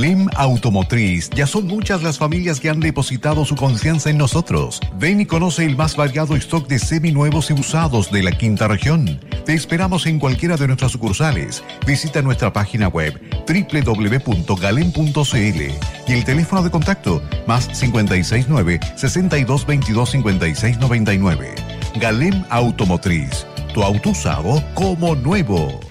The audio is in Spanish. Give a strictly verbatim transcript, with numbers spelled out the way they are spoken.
Galem Automotriz. Ya son muchas las familias que han depositado su confianza en nosotros. Ven y conoce el más variado stock de seminuevos y usados de la quinta región. Te esperamos en cualquiera de nuestras sucursales. Visita nuestra página web doble u doble u doble u punto galem punto c l y el teléfono de contacto más cinco seis nueve, seis dos dos dos, cinco seis nueve nueve. Galem Automotriz. Tu auto usado como nuevo.